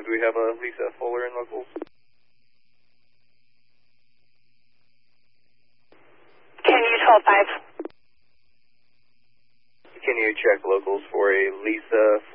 Do we have a Lisa Fuller in locals? Can you hold 5? Can you check locals for a Lisa